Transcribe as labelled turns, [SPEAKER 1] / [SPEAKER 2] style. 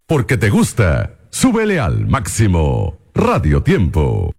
[SPEAKER 1] Porque te gusta, súbele al máximo. Radio Tiempo.